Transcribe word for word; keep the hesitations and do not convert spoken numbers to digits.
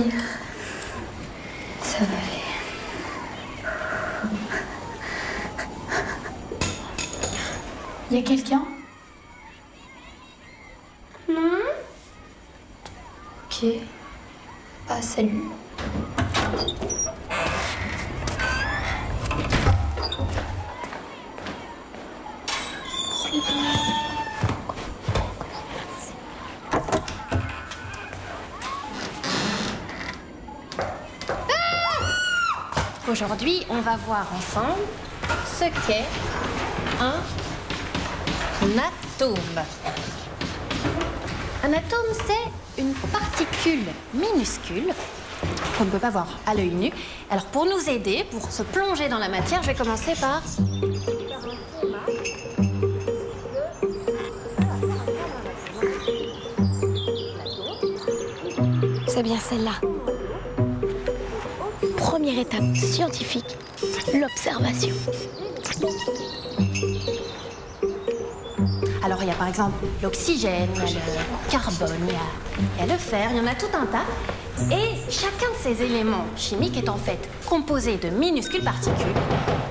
Respire. Ça va aller. Y a quelqu'un? Non. Ok. Ah, salut. Aujourd'hui, on va voir ensemble ce qu'est un atome. Un atome, c'est une particule minuscule qu'on ne peut pas voir à l'œil nu. Alors, pour nous aider, pour se plonger dans la matière, je vais commencer par... C'est bien celle-là. Première étape scientifique, l'observation. Alors, il y a par exemple l'oxygène, il y a le carbone, il y a, il y a le fer, il y en a tout un tas. Et chacun de ces éléments chimiques est en fait composé de minuscules particules